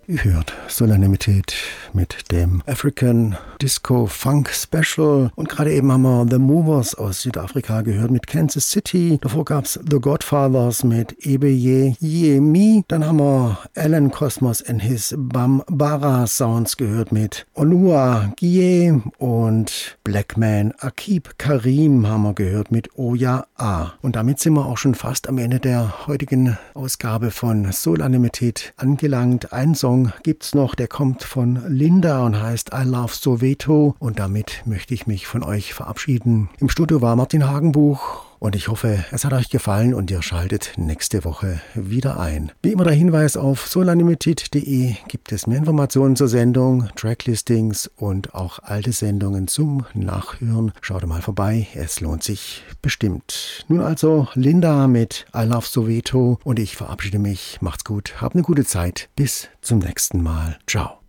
Ihr hört Solar Limited mit dem African Disco Funk Special und gerade eben haben wir The Movers aus Südafrika gehört mit Kansas City. Davor gab's The Godfathers mit Ebeye Yemi. Dann haben wir Alan Cosmos and his Bambara Sounds gehört mit Onua Gie und Blackman Akib Karim haben wir gehört mit Oya A. Und damit sind wir auch schon fast am Ende der heutigen Ausgabe von Solar Limited angelangt. Ein Song gibt's noch, der kommt von Linda und heißt I Love Soweto. Und damit möchte ich mich von euch verabschieden. Im Studio war Martin Hagenbuch. Und ich hoffe, es hat euch gefallen und ihr schaltet nächste Woche wieder ein. Wie immer der Hinweis, auf solarlimited.de gibt es mehr Informationen zur Sendung, Tracklistings und auch alte Sendungen zum Nachhören. Schaut mal vorbei, es lohnt sich bestimmt. Nun also Linda mit I Love Soweto und ich verabschiede mich. Macht's gut, habt eine gute Zeit. Bis zum nächsten Mal. Ciao.